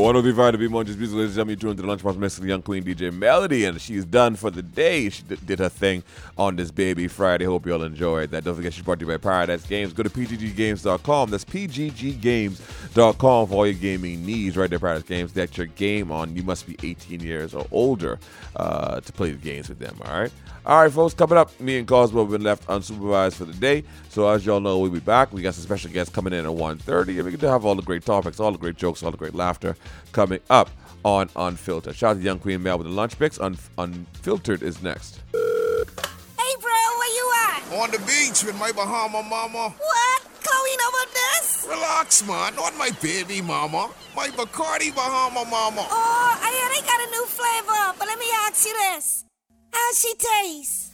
103.5 to be Monjes Music. Ladies and gentlemen, you tuned to the Lunchbox Mix with the young queen DJ Melody, and she's done for the day. She did her thing on this baby Friday. Hope you all enjoyed that. Don't forget she's brought to you by Paradise Games. Go to pgggames.com. That's pgggames.com for all your gaming needs. Right there, Paradise Games. That's your game on. You must be 18 years or older to play the games with them, all right? All right, folks, coming up, me and Cosmo have been left unsupervised for the day. So as y'all know, we'll be back. We got some special guests coming in at 1:30, and we get to have all the great topics, all the great jokes, all the great laughter coming up on Unfiltered. Shout out to Young Queen Mel with the lunch picks. Unfiltered is next. Hey, bro, where you at? On the beach with my Bahama mama. What? Chloe know about this? Relax, man. Not my baby mama. My Bacardi Bahama mama. Oh, I hear they got a new flavor, but let me ask you this. How's she taste?